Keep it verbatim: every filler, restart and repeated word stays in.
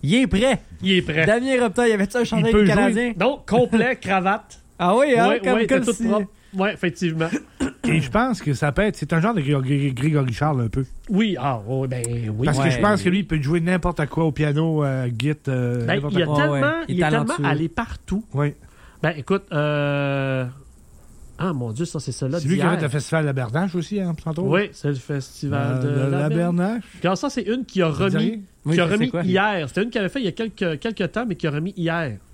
Il est prêt. Il est prêt. Damien Robitaille, y avait-tu un chandail du Canadien? Donc, complet, cravate. Ah oui, hein? Ouais, comme ouais, comme tout si... propre. Oui, effectivement. Et je pense que ça peut être... C'est un genre de Grégory, Grégory Charles, un peu. Oui, ah, oh, ben oui. Parce Ouais. que je pense que lui, il peut jouer n'importe quoi au piano, euh, git, euh, Ben, n'importe il, a quoi. tellement, ouais. il, Il est est tellement talentueux. allé partout. Oui. Ben, écoute, euh... ah, mon Dieu, ça, c'est ça là C'est lui qui a d'hier. fait le festival de la Bernache aussi, hein, tantôt. Oui, c'est le festival de, Euh, de la Bernache. Quand ça, c'est une qui a Ça dit rien? remis, Oui, qui a c'est remis quoi? hier. C'était une qu'il avait fait il y a quelques, quelques temps, mais qui a remis hier.